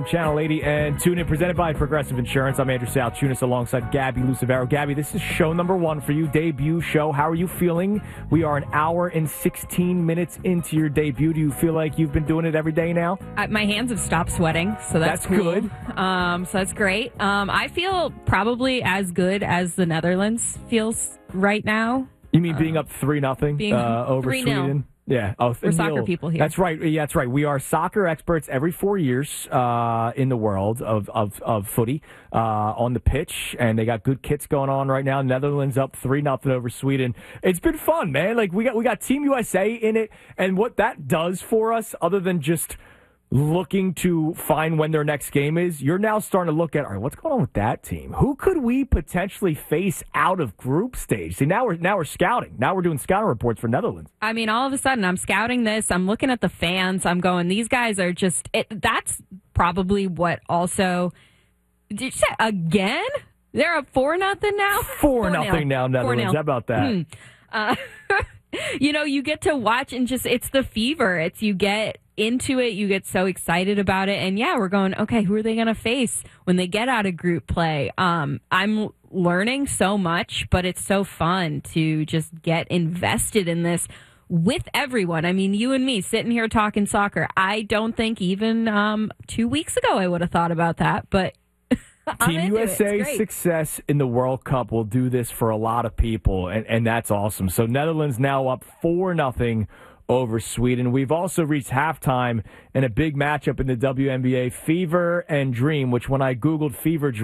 Channel 80 and tune in, presented by Progressive Insurance. I'm Andrew Salchunas alongside Gabby Lucevero. Gabby, this is show number 1 for you, debut show. How are you feeling? We are an hour and 16 minutes into your debut. Do you feel like you've been doing it every day now? My hands have stopped sweating, so that's cool. Good. So that's great. I feel probably as good as the Netherlands feels right now. You mean being up 3-0 over 3-0. Sweden? Yeah. Oh, we're soccer people here. That's right. Yeah, that's right. We are soccer experts every 4 years in the world of footy on the pitch, and they got good kits going on right now. Netherlands up 3-0 over Sweden. It's been fun, man. Like we got Team USA in it, and what that does for us, other than just looking to find when their next game is, you're now starting to look at, all right, what's going on with that team? Who could we potentially face out of group stage? See, now we're scouting. Now we're doing scouting reports for Netherlands. I mean, all of a sudden, I'm scouting this. I'm looking at the fans. I'm going, these guys are just, that's probably what also, did you say again? They're up 4-0 now? 4-0 now, Netherlands. 4-0. How about that? You get to watch and just, it's the fever. You get into it, you get so excited about it, and yeah, we're going, okay, who are they going to face when they get out of group play? I'm learning so much, but it's so fun to just get invested in this with everyone. I mean, you and me sitting here talking soccer. I don't think even 2 weeks ago I would have thought about that, but Team USA's success in the World Cup will do this for a lot of people, and that's awesome. So Netherlands now up 4-0 over Sweden. We've also reached halftime in a big matchup in the WNBA, Fever and Dream, which when I Googled Fever Dream,